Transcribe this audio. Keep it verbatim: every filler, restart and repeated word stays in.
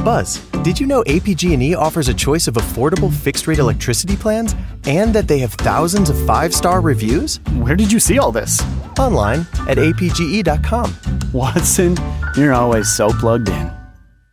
Buzz, did you know A P G and E offers a choice of affordable fixed-rate electricity plans and that they have thousands of five-star reviews? Where did you see all this? Online at A P G E dot com. Watson, you're always so plugged in.